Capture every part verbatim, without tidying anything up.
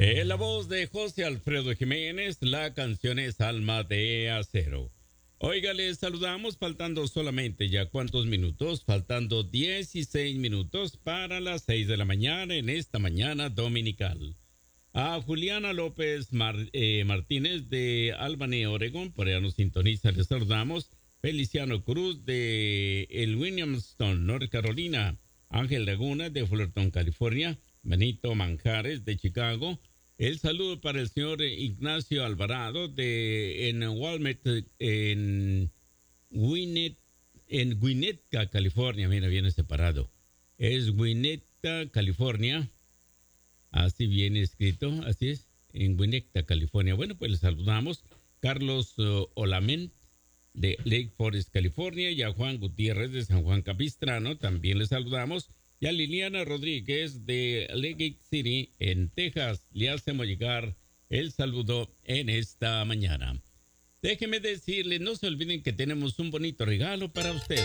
En la voz de José Alfredo Jiménez, la canción es Alma de Acero. Oiga, les saludamos faltando solamente ya cuántos minutos, faltando dieciséis minutos para las seis de la mañana en esta mañana dominical. A Juliana López Mar, eh, Martínez de Albany, Oregón, por allá nos sintoniza, les saludamos. Feliciano Cruz de el Williamston, North Carolina. Ángel Laguna de Fullerton, California. Benito Manjares de Chicago. El saludo para el señor Ignacio Alvarado de en Walmart, en Gwinnett, en Winnetka, California. Mira, viene separado. Es Winnetka, California. Así viene escrito, así es, en Winnetka, California. Bueno, pues le saludamos. Carlos uh, Olamen de Lake Forest, California, y a Juan Gutiérrez de San Juan Capistrano, también le saludamos. Y a Liliana Rodríguez de Lake City, en Texas, le hacemos llegar el saludo en esta mañana. Déjeme decirle, no se olviden que tenemos un bonito regalo para usted.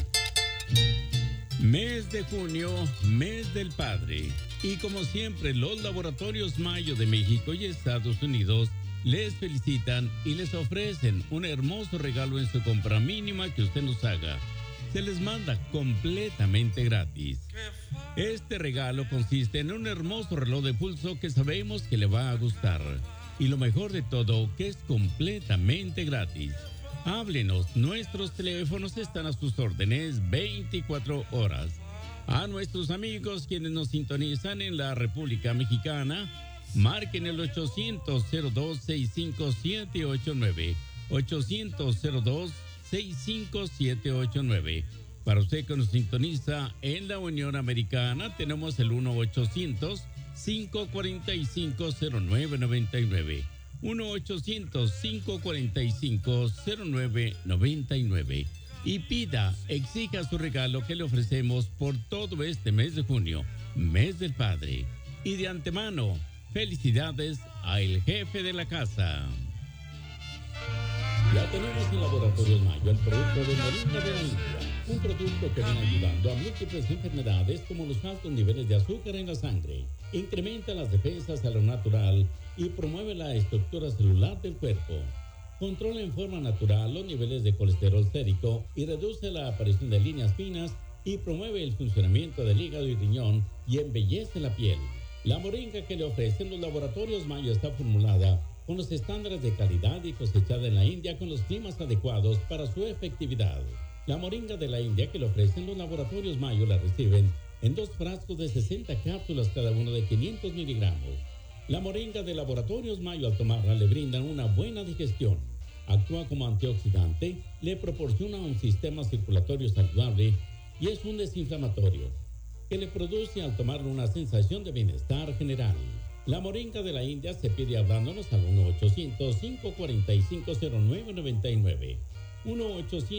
Mes de junio, mes del padre. Y como siempre, los laboratorios Mayo de México y Estados Unidos les felicitan y les ofrecen un hermoso regalo en su compra mínima que usted nos haga. Se les manda completamente gratis. Este regalo consiste en un hermoso reloj de pulso que sabemos que le va a gustar. Y lo mejor de todo, que es completamente gratis. Háblenos, nuestros teléfonos están a sus órdenes veinticuatro horas. A nuestros amigos quienes nos sintonizan en la República Mexicana, marquen el ochocientos cero dos sesenta y cinco siete ocho nueve. ochocientos cero dos sesenta y cinco siete ocho nueve. Para usted que nos sintoniza en la Unión Americana, tenemos el uno ochocientos cinco cuarenta y cinco cero nueve noventa y nueve. uno ochocientos cinco cuarenta y cinco cero nueve noventa y nueve. Y pida, exija su regalo que le ofrecemos por todo este mes de junio, mes del padre. Y de antemano, felicidades al jefe de la casa. Ya tenemos en Laboratorios Mayo el producto de Moringa de la India, un producto que viene ayudando a múltiples enfermedades como los altos niveles de azúcar en la sangre, incrementa las defensas a lo natural y promueve la estructura celular del cuerpo. Controla en forma natural los niveles de colesterol sérico y reduce la aparición de líneas finas y promueve el funcionamiento del hígado y riñón y embellece la piel. La moringa que le ofrecen los Laboratorios Mayo está formulada con los estándares de calidad y cosechada en la India con los climas adecuados para su efectividad. La moringa de la India que le ofrecen los Laboratorios Mayo la reciben en dos frascos de sesenta cápsulas cada uno de quinientos miligramos. La moringa de Laboratorios Mayo al tomarla le brindan una buena digestión, actúa como antioxidante, le proporciona un sistema circulatorio saludable y es un desinflamatorio que le produce al tomarlo una sensación de bienestar general. La moringa de la India se pide hablándonos al uno ochocientos cinco cuarenta y cinco cero nueve noventa y nueve. uno ochocientos